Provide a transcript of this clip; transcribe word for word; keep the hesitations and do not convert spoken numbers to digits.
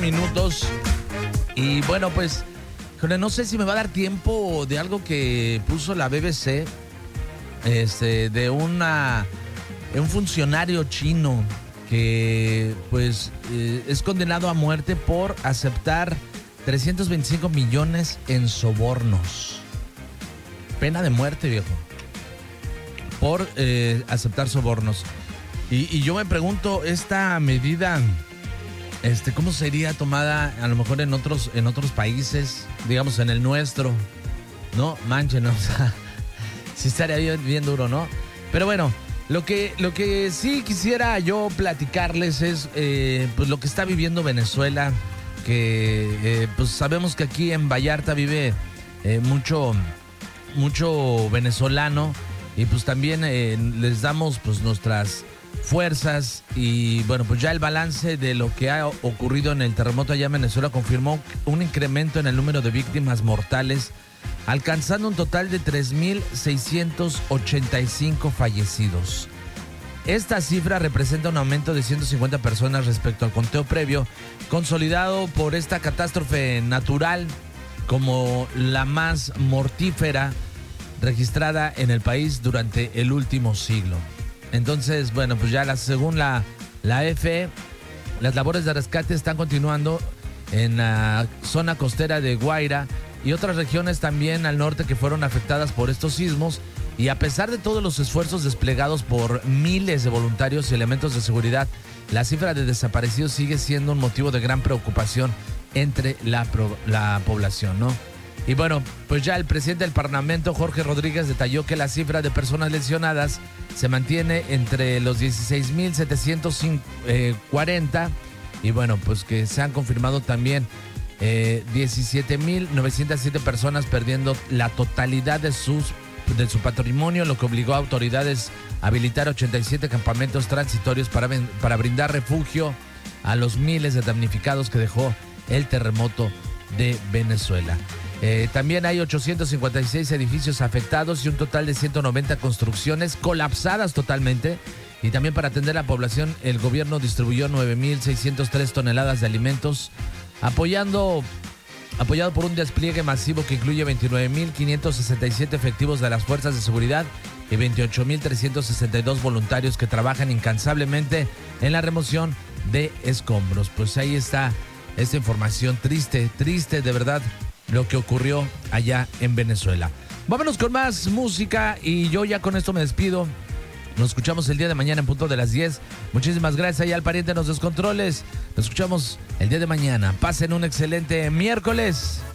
minutos. Y bueno, pues, no sé si me va a dar tiempo de algo que puso la B B C, este, de una, un funcionario chino que, pues, eh, es condenado a muerte por aceptar trescientos veinticinco millones en sobornos. Pena de muerte, viejo, por eh, aceptar sobornos. Y, y yo me pregunto, esta medida, este, ¿cómo sería tomada a lo mejor en otros, en otros países, digamos en el nuestro? No, manchen, ¿no? O sea, sí estaría bien, bien duro, ¿no? Pero bueno, lo que, lo que sí quisiera yo platicarles es eh, pues lo que está viviendo Venezuela, que eh, pues sabemos que aquí en Vallarta vive eh, mucho, mucho venezolano, y pues también eh, les damos pues nuestras fuerzas. Y bueno, pues ya el balance de lo que ha ocurrido en el terremoto allá en Venezuela confirmó un incremento en el número de víctimas mortales, alcanzando un total de tres mil seiscientos ochenta y cinco fallecidos. Esta cifra representa un aumento de ciento cincuenta personas respecto al conteo previo, consolidado por esta catástrofe natural como la más mortífera registrada en el país durante el último siglo. Entonces, bueno, pues ya la, según la, la A F E, las labores de rescate están continuando en la zona costera de Guaira y otras regiones también al norte que fueron afectadas por estos sismos. Y a pesar de todos los esfuerzos desplegados por miles de voluntarios y elementos de seguridad, la cifra de desaparecidos sigue siendo un motivo de gran preocupación entre la, pro, la población, ¿no? Y bueno, pues ya el presidente del Parlamento, Jorge Rodríguez, detalló que la cifra de personas lesionadas se mantiene entre los dieciséis mil setecientos cuarenta y bueno, pues que se han confirmado también eh, diecisiete mil novecientos siete personas perdiendo la totalidad de sus de su patrimonio, lo que obligó a autoridades a habilitar ochenta y siete campamentos transitorios para, para brindar refugio a los miles de damnificados que dejó el terremoto de Venezuela. Eh, también hay ochocientos cincuenta y seis edificios afectados y un total de ciento noventa construcciones colapsadas totalmente. Y también para atender a la población, el gobierno distribuyó nueve mil seiscientas tres toneladas de alimentos, apoyando... apoyado por un despliegue masivo que incluye veintinueve mil quinientos sesenta y siete efectivos de las fuerzas de seguridad y veintiocho mil trescientos sesenta y dos voluntarios que trabajan incansablemente en la remoción de escombros. Pues ahí está esta información triste, triste de verdad lo que ocurrió allá en Venezuela. Vámonos con más música y yo ya con esto me despido. Nos escuchamos el día de mañana en punto de las diez. Muchísimas gracias allá al pariente en los descontroles. Nos escuchamos el día de mañana. Pasen un excelente miércoles.